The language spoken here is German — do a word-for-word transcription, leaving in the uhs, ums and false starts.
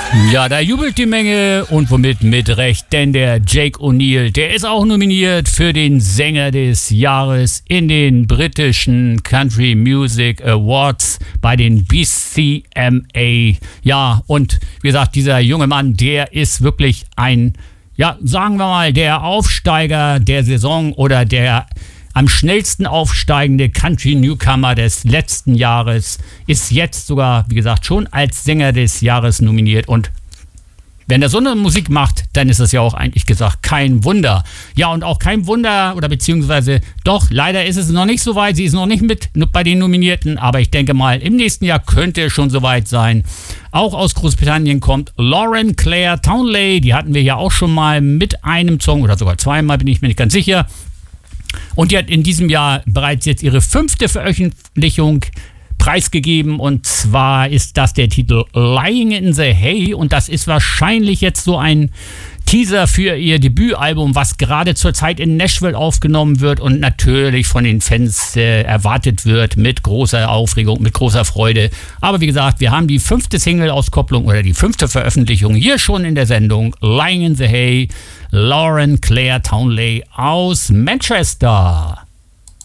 Ja, da jubelt die Menge und womit mit Recht, denn der Jake O'Neill, der ist auch nominiert für den Sänger des Jahres in den britischen Country Music Awards bei den B C M A. Ja, und wie gesagt, dieser junge Mann, der ist wirklich ein, ja, sagen wir mal, der Aufsteiger der Saison oder der am schnellsten aufsteigende Country-Newcomer des letzten Jahres, ist jetzt sogar, wie gesagt, schon als Sänger des Jahres nominiert. Und wenn er so eine Musik macht, dann ist das ja auch eigentlich gesagt kein Wunder. Ja, und auch kein Wunder, oder beziehungsweise doch, leider ist es noch nicht so weit. Sie ist noch nicht mit bei den Nominierten, aber ich denke mal, im nächsten Jahr könnte es schon soweit sein. Auch aus Großbritannien kommt Lauren Claire Townley. Die hatten wir ja auch schon mal mit einem Song, oder sogar zweimal, bin ich mir nicht ganz sicher. Und die hat in diesem Jahr bereits jetzt ihre fünfte Veröffentlichung preisgegeben. Und zwar ist das der Titel Lying in the Hay. Und das ist wahrscheinlich jetzt so ein Teaser für ihr Debütalbum, was gerade zurzeit in Nashville aufgenommen wird und natürlich von den Fans äh, erwartet wird mit großer Aufregung, mit großer Freude. Aber wie gesagt, wir haben die fünfte Single-Auskopplung oder die fünfte Veröffentlichung hier schon in der Sendung. Lying in the Hay, Lauren Claire Townley aus Manchester.